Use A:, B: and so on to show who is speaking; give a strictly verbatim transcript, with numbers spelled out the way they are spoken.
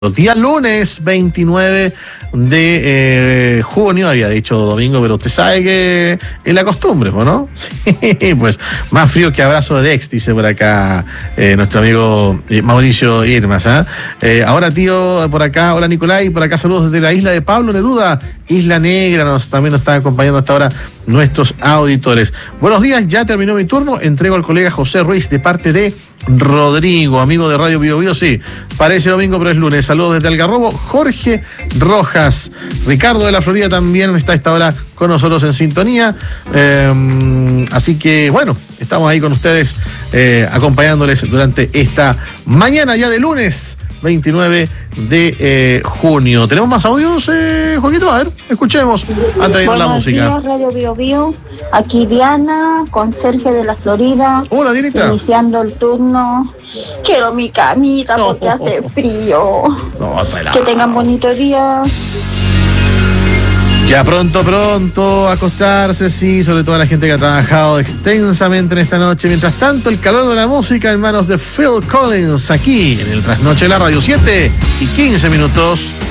A: Día lunes veintinueve de eh, junio, había dicho domingo, pero usted sabe que es la costumbre, ¿no? Sí, pues más frío que abrazo de ex, dice por acá eh, nuestro amigo eh, Mauricio Irmas. ¿eh? Eh, ahora tío, por acá, hola Nicolai, por acá saludos desde la isla de Pablo Neruda, Isla Negra, nos, también nos están acompañando hasta ahora nuestros auditores. Buenos días, ya terminó mi turno, entrego al colega José Ruiz de parte de Rodrigo, amigo de Radio Bio Bio, sí, parece domingo pero es lunes. Saludos desde Algarrobo, Jorge Rojas. Ricardo de la Florida también está a esta hora con nosotros en sintonía. Eh, así que bueno, estamos ahí con ustedes eh, acompañándoles durante esta mañana ya de lunes veintinueve de eh, junio. ¿Tenemos más audios, eh, Joaquito? A ver, escuchemos antes de ir a la música.
B: Buenos días, Radio Bio Bio. Aquí Diana, conserje de la Florida.
A: Hola, Dianita.
B: Iniciando el turno. Quiero mi camita
A: No.
B: porque hace frío.
A: No, pelado.
B: Que tengan bonito día.
A: Ya pronto, pronto, acostarse, sí, sobre todo la gente que ha trabajado extensamente en esta noche. Mientras tanto, el calor de la música en manos de Phil Collins, aquí en el Trasnoche de la Radio, siete y quince minutos.